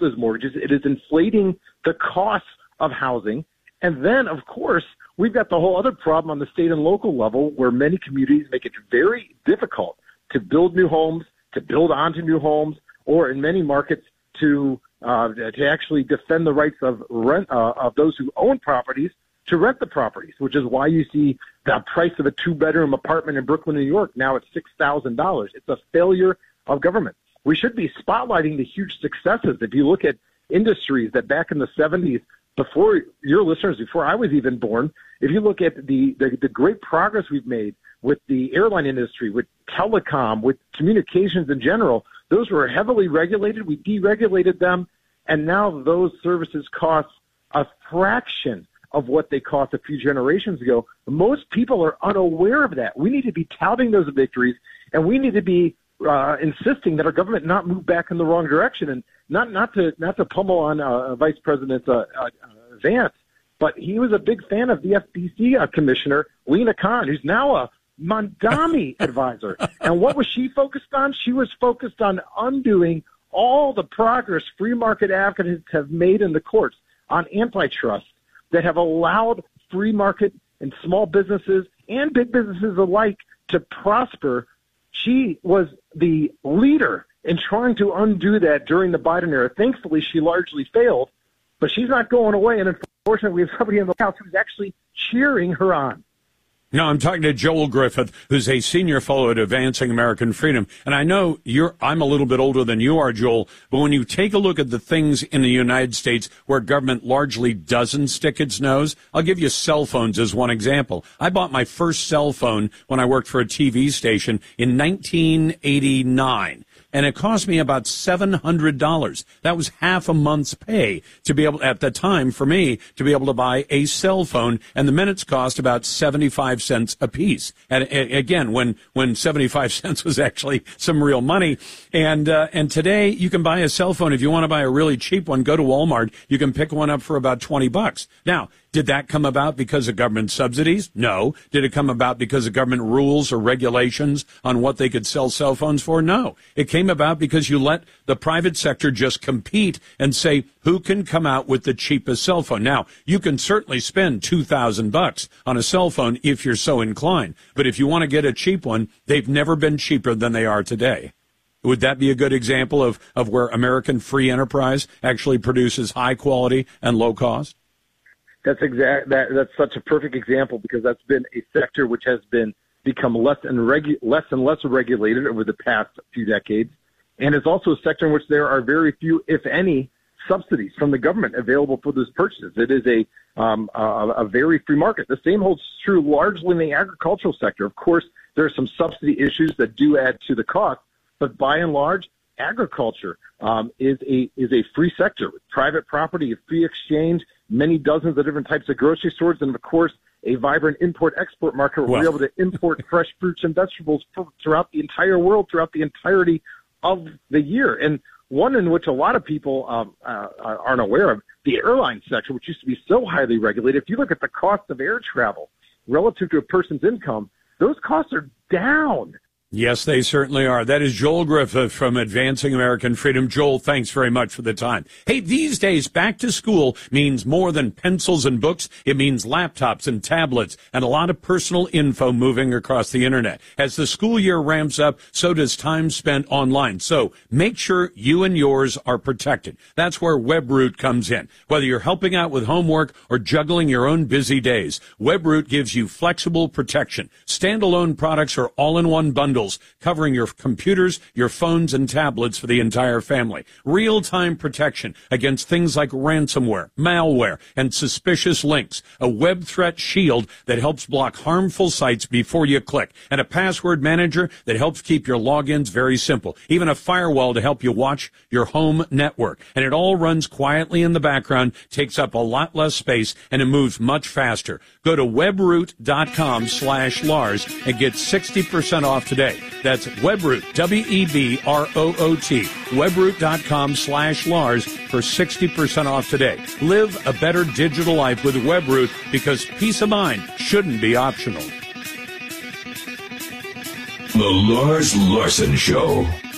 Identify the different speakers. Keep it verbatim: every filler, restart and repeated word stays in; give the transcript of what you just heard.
Speaker 1: those mortgages. It is inflating the costs of housing. And then, of course, we've got the whole other problem on the state and local level where many communities make it very difficult to build new homes, to build onto new homes, or in many markets to uh, to actually defend the rights of rent uh, of those who own properties to rent the properties, which is why you see the price of a two-bedroom apartment in Brooklyn, New York, now at six thousand dollars. It's a failure of government. We should be spotlighting the huge successes. If you look at industries that back in the seventies, before your listeners, before I was even born, if you look at the, the, the great progress we've made with the airline industry, with telecom, with communications in general, those were heavily regulated. We deregulated them, and now those services cost a fraction of what they cost a few generations ago. Most people are unaware of that. We need to be touting those victories, and we need to be uh, insisting that our government not move back in the wrong direction. And not not to not to pummel on uh, Vice President uh, uh, Vance, but he was a big fan of the F B C uh, Commissioner Lena Khan, who's now a Mondami advisor. And what was she focused on? She was focused on undoing all the progress free market advocates have made in the courts on antitrust that have allowed free market and small businesses and big businesses alike to prosper. She was the leader in trying to undo that during the Biden era. Thankfully, she largely failed, but she's not going away. And unfortunately, we have somebody in the House who's actually cheering her on.
Speaker 2: No, I'm talking to Joel Griffith, who's a senior fellow at Advancing American Freedom. And I know you're, I'm a little bit older than you are, Joel, but when you take a look at the things in the United States where government largely doesn't stick its nose, I'll give you cell phones as one example. I bought my first cell phone when I worked for a T V station in nineteen eighty-nine. And it cost me about seven hundred dollars. That was half a month's pay to be able, at the time for me, to be able to buy a cell phone. And the minutes cost about seventy-five cents a piece. And again, when, when seventy-five cents was actually some real money. And, uh, and today you can buy a cell phone. If you want to buy a really cheap one, go to Walmart. You can pick one up for about twenty bucks. Now, did that come about because of government subsidies? No. Did it come about because of government rules or regulations on what they could sell cell phones for? No. It came about because you let the private sector just compete and say who can come out with the cheapest cell phone. Now, you can certainly spend two thousand bucks on a cell phone if you're so inclined. But if you want to get a cheap one, they've never been cheaper than they are today. Would that be a good example of, of where American free enterprise actually produces high quality and low cost?
Speaker 1: That's exact. That, that's such a perfect example because that's been a sector which has been become less and regu- less and less regulated over the past few decades, and it's also a sector in which there are very few, if any, subsidies from the government available for those purchases. It is a um, a, a very free market. The same holds true largely in the agricultural sector. Of course, there are some subsidy issues that do add to the cost, but by and large, agriculture um, is a is a free sector with private property, a free exchange, many dozens of different types of grocery stores, and of course, a vibrant import-export market where well. we're able to import fresh fruits and vegetables throughout the entire world, throughout the entirety of the year. And one in which a lot of people um, uh, aren't aware of, the airline sector, which used to be so highly regulated. If you look at the cost of air travel relative to a person's income, those costs are down.
Speaker 2: Yes, they certainly are. That is Joel Griffith from Advancing American Freedom. Joel, thanks very much for the time. Hey, these days, back to school means more than pencils and books. It means laptops and tablets and a lot of personal info moving across the internet. As the school year ramps up, so does time spent online. So make sure you and yours are protected. That's where WebRoot comes in. Whether you're helping out with homework or juggling your own busy days, WebRoot gives you flexible protection. Standalone products are all-in-one bundles covering your computers, your phones, and tablets for the entire family. Real-time protection against things like ransomware, malware, and suspicious links. A web threat shield that helps block harmful sites before you click. And a password manager that helps keep your logins very simple. Even a firewall to help you watch your home network. And it all runs quietly in the background, takes up a lot less space, and it moves much faster. Go to webroot.com slash Lars and get sixty percent off today. That's WebRoot, W E B R O O T, webroot.com slash Lars for sixty percent off today. Live a better digital life with WebRoot because peace of mind shouldn't be optional.
Speaker 3: The Lars Larson Show.